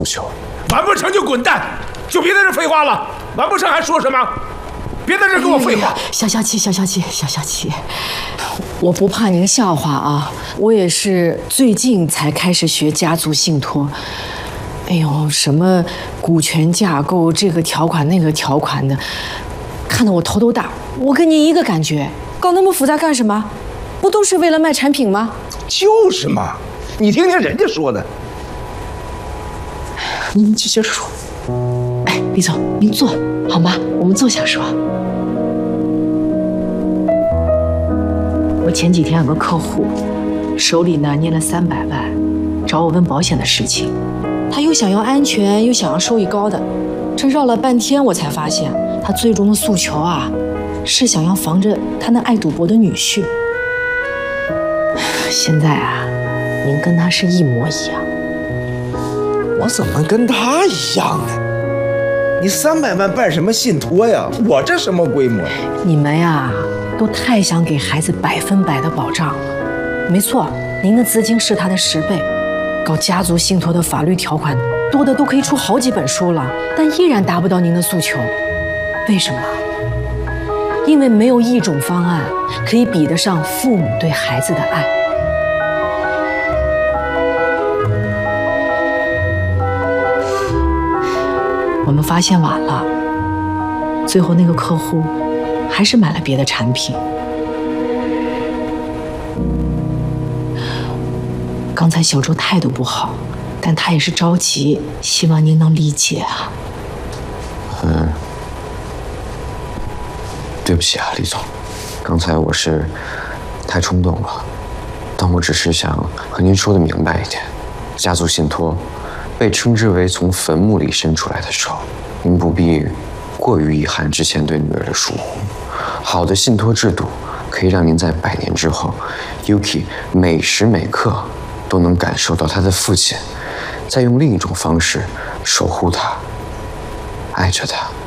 求。 完不成就滚蛋，就别在这废话了。完不成还说什么？别在这跟我废话。 小小七，我不怕您笑话啊，我也是最近才开始学家族信托。哎呦，什么股权架构，这个条款那个条款的，看得我头都大。我跟您一个感觉，搞那么复杂干什么？不都是为了卖产品吗？ 就是嘛，你听听人家说的。 您就接着说。哎，李总，您坐好吗？我们坐下说。我前几天有个客户，手里呢捏了300万，找我问保险的事情。他又想要安全，又想要收益高的，这绕了半天，我才发现他最终的诉求啊，是想要防着他那爱赌博的女婿。现在啊，您跟他是一模一样。 我怎么跟他一样呢？你300万办什么信托呀？我这什么规模？ 你们呀，都太想给孩子100%的保障了。没错，您的资金是他的10倍。搞家族信托的法律条款多的都可以出好几本书了，但依然达不到您的诉求。为什么？因为没有一种方案可以比得上父母对孩子的爱。我们发现晚了，最后那个客户还是买了别的产品。刚才小周态度不好，但他也是着急，希望您能理解啊。 对不起啊，李总，刚才我是太冲动了，但我只是想和您说的明白一点，家族信托被称之为从坟墓里伸出来的手，您不必过于遗憾之前对女儿的疏忽。好的信托制度可以让您在100年之后 ，Yuki 每时每刻都能感受到他的父亲在用另一种方式守护他，爱着他。